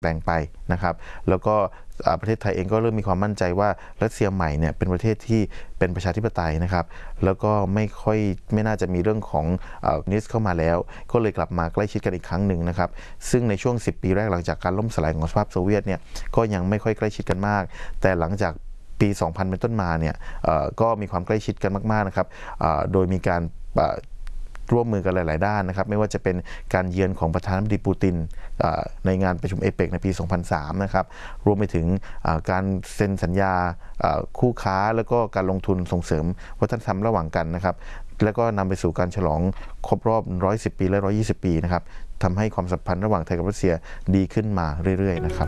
แปลงไปนะครับแล้วก็ประเทศไทยเองก็เริ่มมีความมั่นใจว่ารัสเซียใหม่เนี่ยเป็นประเทศที่เป็นประชาธิปไตยนะครับแล้วก็ไม่น่าจะมีเรื่องของนิสเข้ามาแล้วก็เลยกลับมาใกล้ชิดกันอีกครั้งหนึ่งนะครับซึ่งในช่วง10 ปีแรกหลังจากการล่มสลายของสหภาพโซเวียตเนี่ยก็ยังไม่ค่อยใกล้ชิดกันมากแต่หลังจากปี 2000 เป็นต้นมาเนี่ยก็มีความใกล้ชิดกันมากๆนะครับโดยมีการร่วมมือกันหลายๆด้านนะครับไม่ว่าจะเป็นการเยือนของประธานาธิบดีปูตินในงานประชุมเอเปกในปี 2003 นะครับรวมไปถึงการเซ็นสัญญาคู่ค้าแล้วก็การลงทุนส่งเสริมวัฒนธรรมระหว่างกันนะครับแล้วก็นำไปสู่การฉลองครบรอบ110 ปีและ120 ปีนะครับทำให้ความสัมพันธ์ระหว่างไทยกับรัสเซียดีขึ้นมาเรื่อยๆนะครับ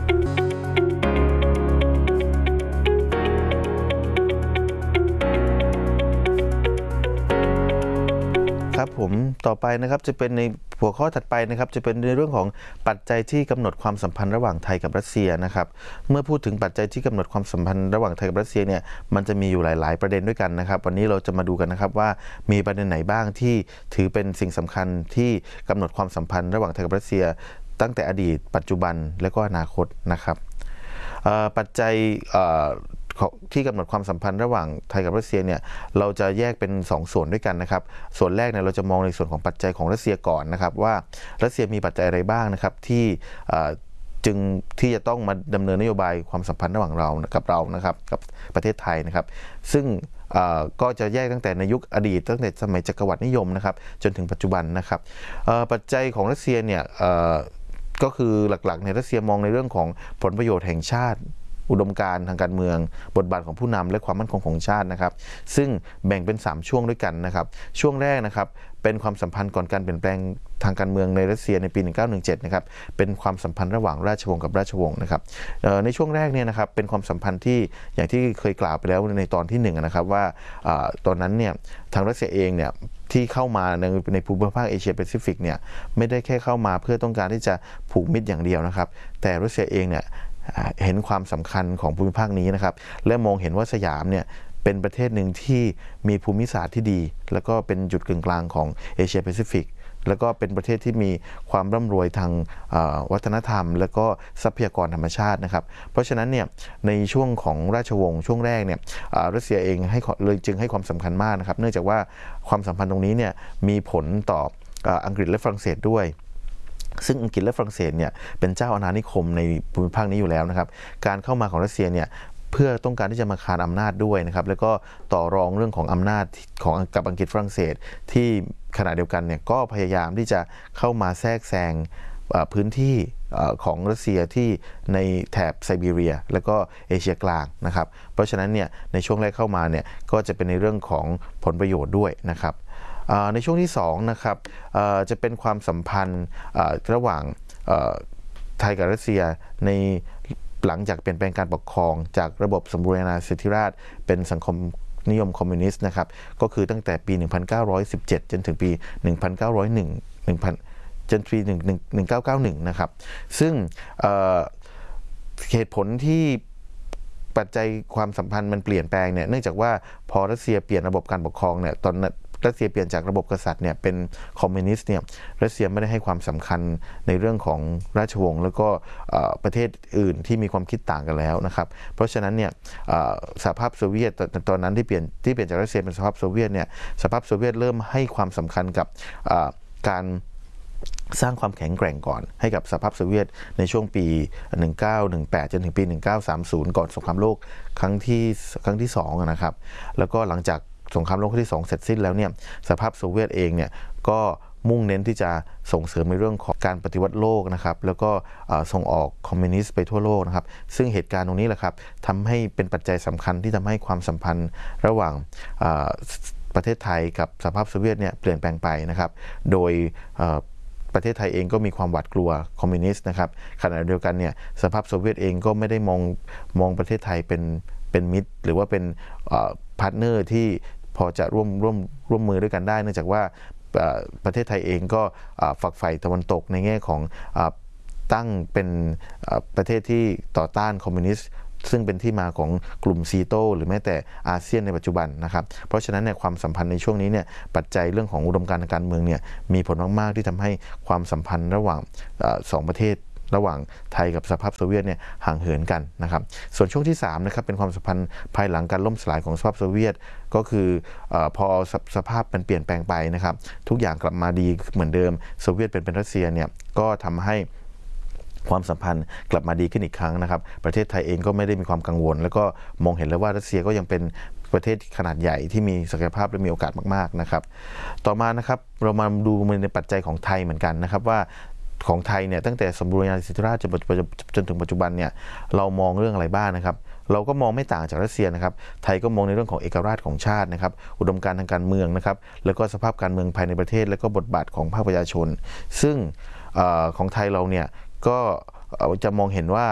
ครับผมต่อไปนะครับจะเป็นในหัวข้อถัดไปนะครับจะเป็นในเรื่องของปัจจัยที่กำหนดความสัมพันธ์ระหว่างไทยกับรัสเซียนะครับเมื่อพูดถึงปัจจัยที่กำหนดความสัมพันธ์ระหว่างไทยกับรัสเซียเนี่ยมันจะมีอยู่หลายๆประเด็นด้วยกันนะครับวันนี้เราจะมาดูกันนะครับว่ามีประเด็นไหนบ้างที่ถือเป็นสิ่งสำคัญที่กำหนดความสัมพันธ์ระหว่างไทยกับรัสเซียตั้งแต่อดีตปัจจุบันและก็อนาคตนะครับปัจจัยที่กำหนดความสัมพันธ์ระหว่างไทยกับรัสเซียเนี่ยเราจะแยกเป็น2 ส่วนด้วยกันนะครับส่วนแรกเนี่ยเราจะมองในส่วนของปัจจัยของรัสเซียก่อนนะครับว่ารัสเซียมีปัจจัยอะไรบ้างนะครับที่จะต้องมาดำเนินนโยบายความสัมพันธ์ระหว่างเรานะครับกับประเทศไทยนะครับซึ่งก็จะแยกตั้งแต่ในยุคอดีตตั้งแต่สมัยจักรวรรดินิยมนะครับจนถึงปัจจุบันนะครับปัจจัยของรัสเซียเนี่ยก็คือหลักๆในรัสเซียมองในเรื่องของผลประโยชน์แห่งชาติอุดมการณ์ทางการเมืองบทบาทของผู้นำและความมั่นคงของชาตินะครับซึ่งแบ่งเป็น3 ช่วงด้วยกันนะครับช่วงแรกนะครับเป็นความสัมพันธ์ก่อนการเปลี่ยนแปลงทางการเมืองในรัสเซียในปี 1917 นะครับเป็นความสัมพันธ์ระหว่างราชวงศ์กับราชวงศ์นะครับในช่วงแรกเนี่ยนะครับเป็นความสัมพันธ์ที่อย่างที่เคยกล่าวไปแล้วในตอนที่1นะครับว่าตอนนั้นเนี่ยทางรัสเซียเองเนี่ยที่เข้ามาในภูมิภาคเอเชียแปซิฟิกเนี่ยไม่ได้แค่เข้ามาเพื่อต้องการที่จะผูกมิตรอย่างเดียวนะครับแต่รัสเซียเองเนี่ยเห็นความสำคัญของภูมิภาคนี้นะครับและมองเห็นว่าสยามเนี่ยเป็นประเทศหนึ่งที่มีภูมิศาสตร์ที่ดีแล้วก็เป็นจุดกึ่งกลางของเอเชียแปซิฟิกแล้วก็เป็นประเทศที่มีความร่ำรวยทางวัฒนธรรมแล้วก็ทรัพยากรธรรมชาตินะครับเพราะฉะนั้นเนี่ยในช่วงของราชวงศ์ช่วงแรกเนี่ยรัสเซียเองจึงให้ความสำคัญมากนะครับเนื่องจากว่าความสัมพันธ์ตรงนี้เนี่ยมีผลต่ออังกฤษและฝรั่งเศสด้วยซึ่งอังกฤษและฝรั่งเศสเนี่ยเป็นเจ้าอาณานิคมในภูมิภาคนี้อยู่แล้วนะครับการเข้ามาของรัสเซียเนี่ยเพื่อต้องการที่จะมาคานอำนาจด้วยนะครับแล้วก็ต่อรองเรื่องของอำนาจของกับอังกฤษฝรั่งเศสที่ขณะเดียวกันเนี่ยก็พยายามที่จะเข้ามาแทรกแซงพื้นที่ของรัสเซียที่ในแถบไซบีเรียและก็เอเชียกลางนะครับเพราะฉะนั้นเนี่ยในช่วงแรกเข้ามาเนี่ยก็จะเป็นในเรื่องของผลประโยชน์ด้วยนะครับในช่วงที่2นะครับจะเป็นความสัมพันธ์ระหว่างไทยกับรัสเซียในหลังจากเปลี่ยนแปลงการปกครองจากระบบสมบูรณาสิทธิราชย์เป็นสังคมนิยมคอมมิวนิสต์นะครับก็คือตั้งแต่ปี 1917 จนถึงปี 1991 จนปี 1991 นะครับซึ่งเหตุผลที่ปัจจัยความสัมพันธ์มันเปลี่ยนแปลงเนี่ยเนื่องจากว่าพอรัสเซียเปลี่ยนระบบการปกครองเนี่ยตอนรัสเซียเปลี่ยนจากระบบกษัตริย์เนี่ยเป็นคอมมิวนิสต์เนี่ยรัสเซียไม่ได้ให้ความสำคัญในเรื่องของราชวงศ์แล้วก็ประเทศอื่นที่มีความคิดต่างกันแล้วนะครับเพราะฉะนั้นเนี่ยสหภาพโซเวียตตอนนั้นที่เปลี่ยนจากรัสเซียเป็นสหภาพโซเวียตเนี่ยสหภาพโซเวียตเริ่มให้ความสำคัญกับการสร้างความแข็งแกร่งก่อนให้กับสหภาพโซเวียตในช่วงปี 1918 จนถึงปี 1930 ก่อนสงครามโลกครั้งที่2นะครับแล้วก็หลังจากสงครามโลกครั้งที่2เสร็จสิ้นแล้วเนี่ยสหภาพโซเวียตเองเนี่ยก็มุ่งเน้นที่จะส่งเสริมในเรื่องของการปฏิวัติโลกนะครับแล้วก็ส่งออกคอมมิวนิสต์ไปทั่วโลกนะครับซึ่งเหตุการณ์ตรงนี้แหละครับทำให้เป็นปัจจัยสำคัญที่ทำให้ความสัมพันธ์ระหว่างประเทศไทยกับสหภาพโซเวียตเนี่ยเปลี่ยนแปลงไปนะครับโดยประเทศไทยเองก็มีความหวาดกลัวคอมมิวนิสต์นะครับขณะเดียวกันเนี่ยสหภาพโซเวียตเองก็ไม่ได้มองประเทศไทยเป็นมิตรหรือว่าเป็นพาร์ทเนอร์ที่พอจะร่วมมือด้วยกันได้เนื่องจากว่าประเทศไทยเองก็ฝักใฝ่ตะวันตกในแง่ของตั้งเป็นประเทศที่ต่อต้านคอมมิวนิสต์ซึ่งเป็นที่มาของกลุ่มซีโต้หรือแม้แต่อาเซียนในปัจจุบันนะครับเพราะฉะนั้นเนี่ยความสัมพันธ์ในช่วงนี้เนี่ยปัจจัยเรื่องของอุดมการณ์ทางการเมืองเนี่ยมีผลมากๆที่ทำให้ความสัมพันธ์ระหว่าง2 ประเทศระหว่างไทยกับสหภาพโซเวียตเนี่ยห่างเหินกันนะครับส่วนช่วงที่3นะครับเป็นความสัมพันธ์ภายหลังการล่มสลายของสหภาพโซเวียตก็คือพอสภาพมันเปลี่ยนแปลงไปนะครับทุกอย่างกลับมาดีเหมือนเดิมโซเวียตเป็นรัสเซียเนี่ยก็ทำให้ความสัมพันธ์กลับมาดีขึ้นอีกครั้งนะครับประเทศไทยเองก็ไม่ได้มีความกังวลแล้วก็มองเห็นแล้วว่ารัสเซียก็ยังเป็นประเทศขนาดใหญ่ที่มีศักยภาพและมีโอกาสมากๆนะครับต่อมานะครับเรามาดูในปัจจัยของไทยเหมือนกันนะครับว่าของไทยเนี่ยตั้งแต่สมบูรณาญาสิทธิราชจนถึงปัจจุบันเนี่ยเรามองเรื่องอะไรบ้างนะครับเราก็มองไม่ต่างจากรัสเซียนะครับไทยก็มองในเรื่องของเอกราชของชาตินะครับอุดมการณ์ทางการเมืองนะครับแล้วก็สภาพการเมืองภายในประเทศแล้วก็บทบาทของภาคประชาชนซึ่งของไทยเราเนี่ยก็จะมองเห็นว่า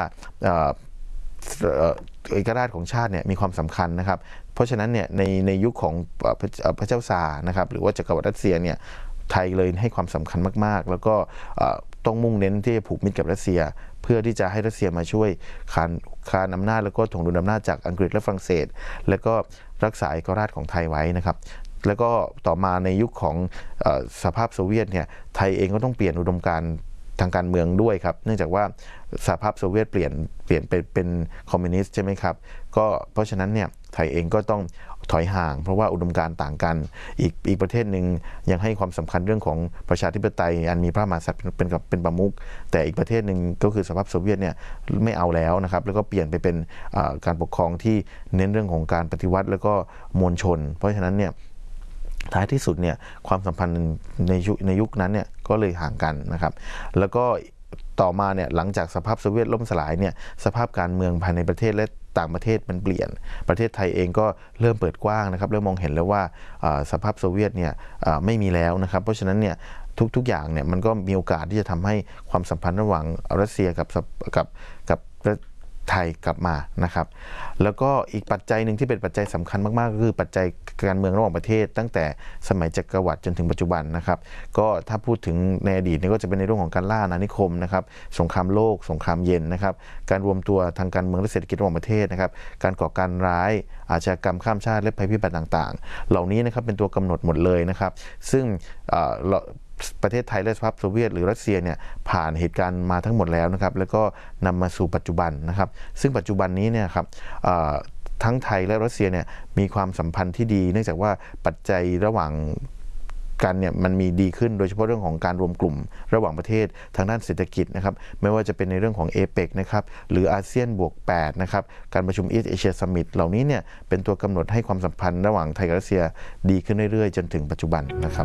เอกราชของชาติเนี่ยมีความสำคัญนะครับเพราะฉะนั้นเนี่ยในยุคของพระเจ้าซาร์นะครับหรือว่าจักรวรรดิรัสเซียเนี่ยไทยเลยให้ความสำคัญมากๆแล้วก็ต้องมุ่งเน้นที่จะผูกมิตรกับรัสเซียเพื่อที่จะให้รัสเซียมาช่วยคานอำนาจแล้วก็ถ่วงดุลอำนาจจากอังกฤษและฝรั่งเศสแล้วก็รักษาเอกราชของไทยไว้นะครับแล้วก็ต่อมาในยุคของสหภาพโซเวียตเนี่ยไทยเองก็ต้องเปลี่ยนอุดมการณ์ทางการเมืองด้วยครับเนื่องจากว่าสหภาพโซเวียตเปลี่ยนไปเป็นคอมมิวนิสต์ใช่ไหมครับก็เพราะฉะนั้นเนี่ยไทยเองก็ต้องถอยห่างเพราะว่าอุดมการณ์ต่างกันอีกประเทศหนึ่งยังให้ความสำคัญเรื่องของประชาธิปไตยอันมีพระมหากษัตริย์เป็นประมุขแต่อีกประเทศหนึ่งก็คือสหภาพโซเวียตเนี่ยไม่เอาแล้วนะครับแล้วก็เปลี่ยนไปเป็นการปกครองที่เน้นเรื่องของการปฏิวัติแล้วก็มวลชนเพราะฉะนั้นเนี่ยท้ายที่สุดเนี่ยความสัมพันธ์ในยุคนั้นเนี่ยก็เลยห่างกันนะครับแล้วก็ต่อมาเนี่ยหลังจากสหภาพโซเวียตล่มสลายเนี่ยสภาพการเมืองภายในประเทศและต่างประเทศมันเปลี่ยนประเทศไทยเองก็เริ่มเปิดกว้างนะครับเริ่มมองเห็นแล้วว่าสหภาพโซเวียตเนี่ยไม่มีแล้วนะครับเพราะฉะนั้นเนี่ยทุกอย่างเนี่ยมันก็มีโอกาสที่จะทำให้ความสัมพันธ์ระหว่างรัสเซียกับไทยกลับมานะครับแล้วก็อีกปัจจัยหนึ่งที่เป็นปัจจัยสำคัญมากๆก็คือปัจจัยการเมืองระหว่างประเทศตั้งแต่สมัยจักรวรรดิจนถึงปัจจุบันนะครับก็ถ้าพูดถึงในอดีตนี่ก็จะเป็นในเรื่องของการล่าอาณานิคมนะครับสงครามโลกสงครามเย็นนะครับการรวมตัวทางการเมืองและเศรษฐกิจระหว่างประเทศนะครับการก่อการร้ายอาชญากรรมข้ามชาติและภัยพิบัติต่างๆเหล่านี้นะครับเป็นตัวกำหนดหมดเลยนะครับซึ่งประเทศไทยและสหภาพโซเวียตหรือรัสเซียเนี่ยผ่านเหตุการณ์มาทั้งหมดแล้วนะครับแล้วก็นำมาสู่ปัจจุบันนะครับซึ่งปัจจุบันนี้เนี่ยครับทั้งไทยและรัสเซียเนี่ยมีความสัมพันธ์ที่ดีเนื่องจากว่าปัจจัยระหว่างกันเนี่ยมันมีดีขึ้นโดยเฉพาะเรื่องของการรวมกลุ่มระหว่างประเทศทางด้านเศรษฐกิจนะครับไม่ว่าจะเป็นในเรื่องของเอเปกนะครับหรืออาเซียนบวก8นะครับการประชุมอีสต์เอเชียซัมมิตเหล่านี้เนี่ยเป็นตัวกำหนดให้ความสัมพันธ์ระหว่างไทยกับรัสเซียดีขึ้นเรื่อยๆจนถึงปัจจุบันนะครับ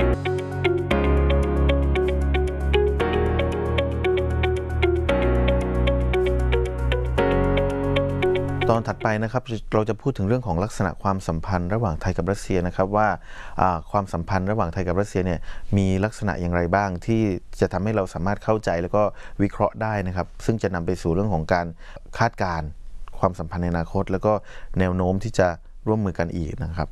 ตอนถัดไปนะครับเราจะพูดถึงเรื่องของลักษณะความสัมพันธ์ระหว่างไทยกับรัสเซียนะครับว่าความสัมพันธ์ระหว่างไทยกับรัสเซียเนี่ยมีลักษณะอย่างไรบ้างที่จะทำให้เราสามารถเข้าใจแล้วก็วิเคราะห์ได้นะครับซึ่งจะนำไปสู่เรื่องของการคาดการณ์ความสัมพันธ์ในอนาคตแล้วก็แนวโน้มที่จะร่วมมือกันอีกนะครับ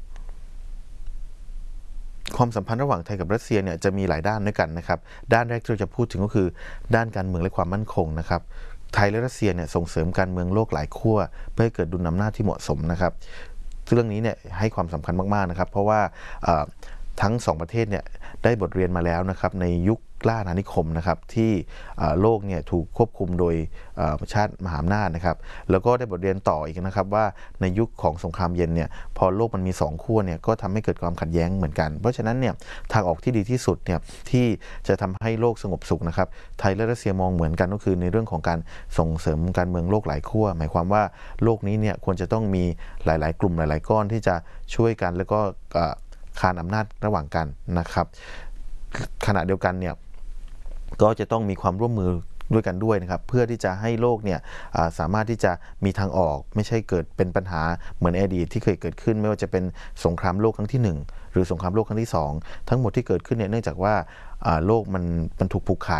ความสัมพันธ์ระหว่างไทยกับรัสเซียเนี่ยจะมีหลายด้านด้วยกันนะครับด้านแรกที่เราจะพูดถึงก็คือด้านการเมืองและความมั่นคงนะครับไทยและรัสเซียเนี่ยส่งเสริมการเมืองโลกหลายขั้วเพื่อให้เกิดดุลอำนาจที่เหมาะสมนะครับเรื่องนี้เนี่ยให้ความสำคัญมากๆนะครับเพราะว่าทั้งสองประเทศเนี่ยได้บทเรียนมาแล้วนะครับในยุคล่าอาณานิคมนะครับที่โลกเนี่ยถูกควบคุมโดยชาติมหาอำนาจนะครับแล้วก็ได้บทเรียนต่ออีกนะครับว่าในยุคของสงครามเย็นเนี่ยพอโลกมันมี2ขั้วเนี่ยก็ทำให้เกิดความขัดแย้งเหมือนกันเพราะฉะนั้นเนี่ยทางออกที่ดีที่สุดเนี่ยที่จะทำให้โลกสงบสุขนะครับไทยและรัสเซียมองเหมือนกันก็คือในเรื่องของการส่งเสริมการเมืองโลกหลายขั้วหมายความว่าโลกนี้เนี่ยควรจะต้องมีหลายๆกลุ่มหลายๆก้อนที่จะช่วยกันแล้วก็คานอำนาจระหว่างกันนะครับขณะเดียวกันเนี่ยก็จะต้องมีความร่วมมือด้วยกันด้วยนะครับเพื่อที่จะให้โลกเนี่ยสามารถที่จะมีทางออกไม่ใช่เกิดเป็นปัญหาเหมือนอดีตที่เคยเกิดขึ้นไม่ว่าจะเป็นสงครามโลกครั้งที่1หรือสงครามโลกครั้งที่2ทั้งหมดที่เกิดขึ้นเนี่ยเนื่องจากว่าโลกมันถูกผูกขาด